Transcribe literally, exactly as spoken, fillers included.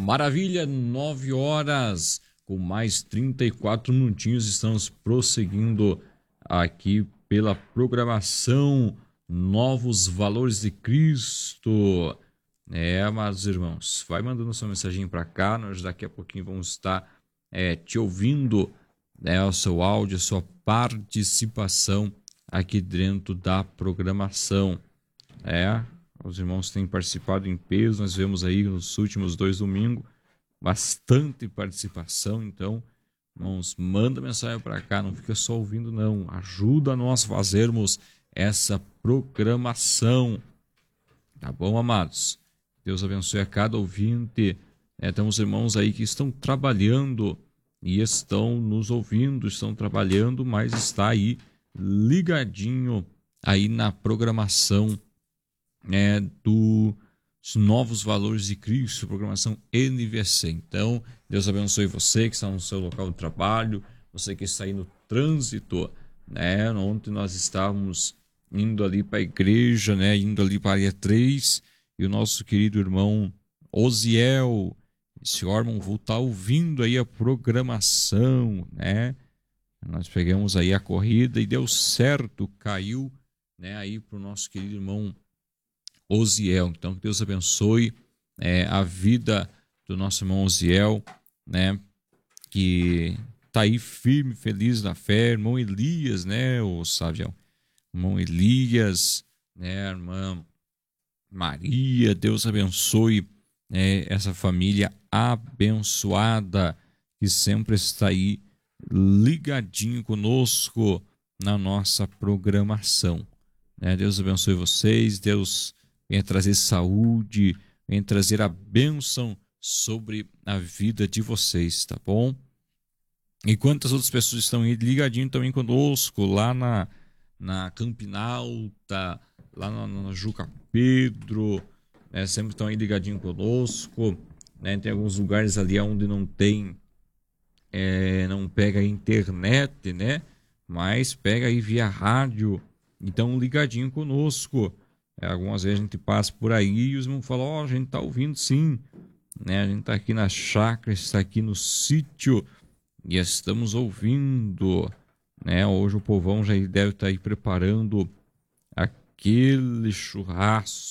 Maravilha, nove horas, com mais trinta e quatro minutinhos, estamos prosseguindo aqui pela programação Novos Valores de Cristo. É, amados irmãos, vai mandando sua mensagem para cá, nós daqui a pouquinho vamos estar é, te ouvindo, né, o seu áudio, a sua participação aqui dentro da programação. É, os irmãos têm participado em peso, nós vemos aí nos últimos dois domingos bastante participação, então, irmãos, manda mensagem para cá, não fica só ouvindo não, ajuda nós a fazermos essa programação, tá bom, amados? Deus abençoe a cada ouvinte, é, temos irmãos aí que estão trabalhando e estão nos ouvindo, estão trabalhando, mas está aí ligadinho aí na programação É, dos Novos Valores de Cristo, programação N V C. Então, Deus abençoe você que está no seu local de trabalho, você que está aí no trânsito, né? Ontem nós estávamos indo ali para a igreja, né? Indo ali para a área três, e o nosso querido irmão Osiel, esse órgão, vou estar ouvindo aí a programação, né? Nós pegamos aí a corrida e deu certo, caiu, né? Aí para o nosso querido irmão Osiel. Então, que Deus abençoe é, a vida do nosso irmão Osiel, né? Que tá aí firme, feliz na fé. Irmão Elias, né? O Savião. Irmão Elias, né? Irmã Maria. Deus abençoe é, essa família abençoada que sempre está aí ligadinho conosco na nossa programação. Né? Deus abençoe vocês. Deus venha trazer saúde, venha trazer a bênção sobre a vida de vocês, tá bom? E quantas outras pessoas estão aí ligadinho também conosco, lá na, na Campinalta, lá na, na Juca Pedro, né? Sempre estão aí ligadinho conosco, né? Tem alguns lugares ali onde não tem, é, não pega a internet, né? Mas pega aí via rádio, então ligadinho conosco. É, algumas vezes a gente passa por aí e os irmãos falam, ó, oh, a gente tá ouvindo sim, né? A gente tá aqui na chácara, está aqui no sítio e estamos ouvindo, né? Hoje o povão já deve estar aí preparando aquele churrasco.